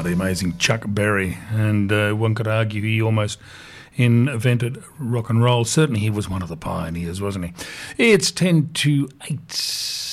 the amazing Chuck Berry, and one could argue he almost invented rock and roll. Certainly he was one of the pioneers, wasn't he? It's 10 to 8.